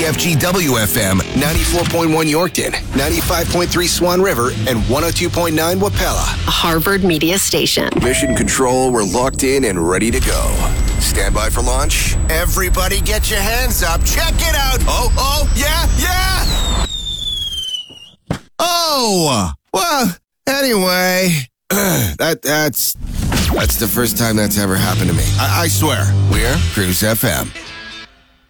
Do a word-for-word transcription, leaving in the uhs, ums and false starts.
F G W F M, ninety-four point one Yorkton, ninety-five point three Swan River, and one oh two point nine Wapella. A Harvard Media Station. Mission Control, we're locked in and ready to go. Stand by for launch. Everybody get your hands up. Check it out. Oh, oh, yeah, yeah. Oh, well, anyway, that that's that's the first time that's ever happened to me. I, I swear. We're Cruise F M.